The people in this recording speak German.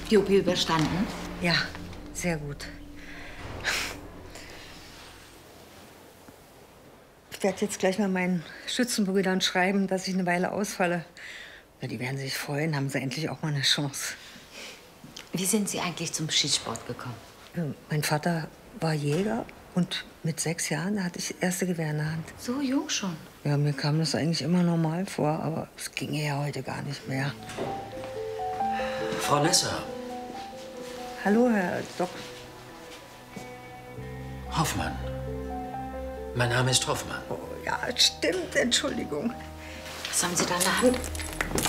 Die OP überstanden? Ja, sehr gut. Ich werde jetzt gleich mal meinen Schützenbrüdern schreiben, dass ich eine Weile ausfalle. Ja, die werden sich freuen, haben sie endlich auch mal eine Chance. Wie sind Sie eigentlich zum Schießsport gekommen? Mein Vater war Jäger und mit 6 Jahren hatte ich das erste Gewehr in der Hand. So jung schon? Ja, mir kam das eigentlich immer normal vor, aber es ginge ja heute gar nicht mehr. Frau Nesser. Hallo, Herr Doc. Hoffmann. Mein Name ist Hoffmann. Oh, ja, stimmt, Entschuldigung. Was haben Sie da in der Hand?